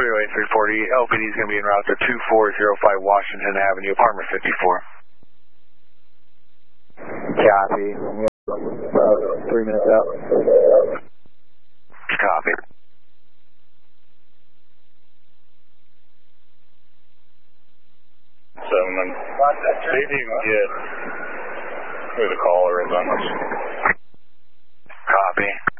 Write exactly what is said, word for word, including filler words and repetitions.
Freeway three forty, L P D is going to be en route to two four zero five Washington Avenue, apartment fifty-four. Copy. About three minutes out. Copy. Seven. See if you can get who the caller is on this. Copy.